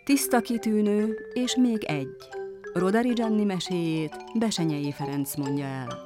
Tiszta kitűnő és még egy. Rodari Gianni meséjét Bessenyei Ferenc mondja el.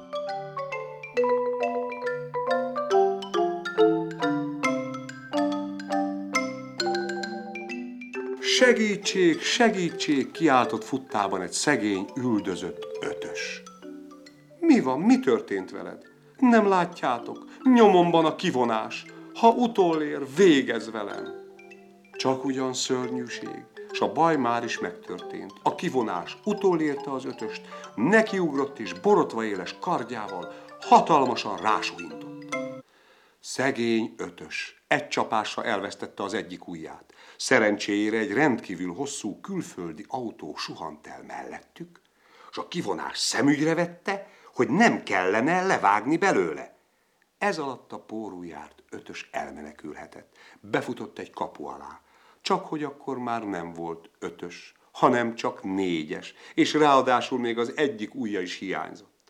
Segítség, segítség, kiáltott futtában egy szegény, üldözött ötös. Mi van, mi történt veled? Nem látjátok, nyomomban a kivonás. Ha utolér, végez velem. Csak ugyan szörnyűség, s a baj már is megtörtént. A kivonás utolérte az ötöst, nekiugrott és borotva éles kardjával hatalmasan rásújintott. Szegény ötös egy csapásra elvesztette az egyik ujját. Szerencséjére egy rendkívül hosszú külföldi autó suhant el mellettük, és a kivonás szemügyre vette, hogy nem kellene levágni belőle. Ez alatt a pórujjárt ötös elmenekülhetett. Befutott egy kapu alá. Csak hogy akkor már nem volt ötös, hanem csak négyes, és ráadásul még az egyik ujja is hiányzott.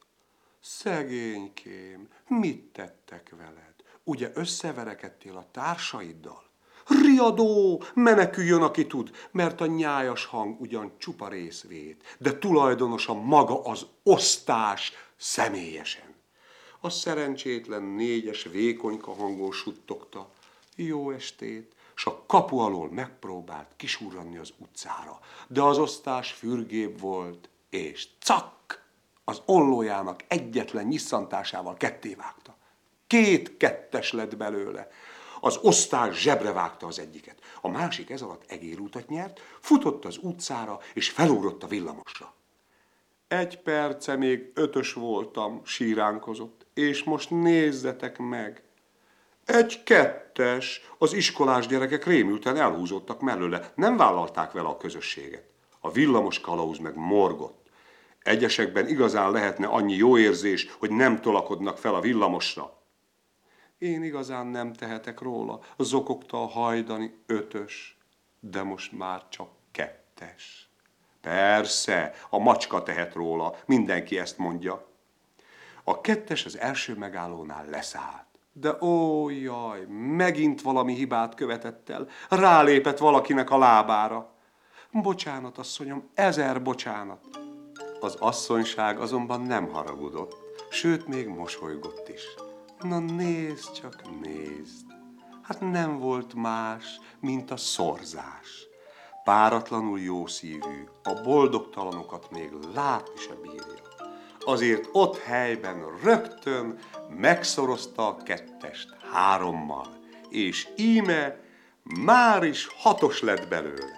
Szegénykém, mit tettek veled? Ugye összeverekedtél a társaiddal? Riadó, meneküljön, aki tud, mert a nyájas hang ugyan csupa részvét, de tulajdonosa maga az osztás személyesen. A szerencsétlen négyes vékonyka hangon suttogta, jó estét, s a kapu alól megpróbált kisurranni az utcára, de az osztás fürgébb volt, és cakk! Az ollójának egyetlen nyisszantásával kettévágta. 2 kettes lett belőle. Az osztás zsebre vágta az egyiket. A másik ez alatt egérutat nyert, futott az utcára, és felugrott a villamosra. 1 perce még ötös voltam, síránkozott, és most nézzetek meg. 1 kettes, az iskolás gyerekek rémülten elhúzottak mellőle, nem vállalták vele a közösséget. A villamos kalauz meg morgott. Egyesekben igazán lehetne annyi jó érzés, hogy nem tolakodnak fel a villamosra. Én igazán nem tehetek róla, zokogta a hajdani ötös, de most már csak 2-es. Persze, a macska tehet róla, mindenki ezt mondja. A 2-es az első megállónál leszállt. De ó, jaj, megint valami hibát követett el, rálépett valakinek a lábára. Bocsánat, asszonyom, 1000 bocsánat. Az asszonyság azonban nem haragudott, sőt, még mosolygott is. Na nézd, csak nézd. Hát nem volt más, mint a szorzás. Páratlanul jószívű, a boldogtalanokat még látni se bírja. Azért ott helyben rögtön megszorozta a 2-est 3-mal, és íme már is 6-os lett belőle.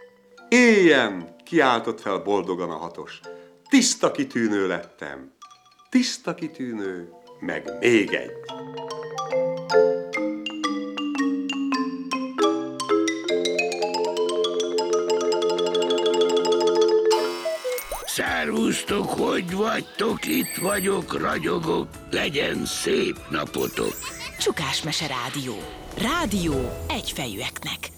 Éljen, kiáltott fel boldogan a 6-os. Tiszta kitűnő lettem. Tiszta kitűnő, meg még egy. Szervusztok, hogy vagytok? Itt vagyok, ragyogok, legyen szép napotok. Csukás Mese Rádió. Rádió egyfejűeknek.